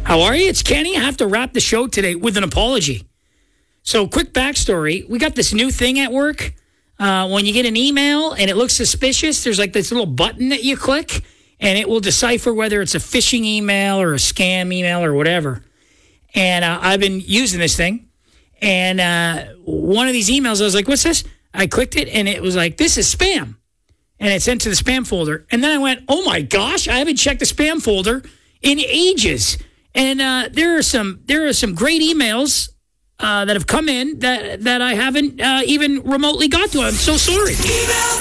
How are you? It's Kenny. I have to wrap the show today with an apology. So, quick backstory. We got this new thing at work. When you get an email and it looks suspicious, there's like this little button that you click, and it will decipher whether it's a phishing email or a scam email or whatever. And I've been using this thing. And one of these emails, I was like, what's this? I clicked it, and it was like, this is spam. And it sent to the spam folder. And then I went, oh, my gosh, I haven't checked the spam folder in ages. And there are some great emails that have come in that I haven't even remotely got to. I'm so sorry.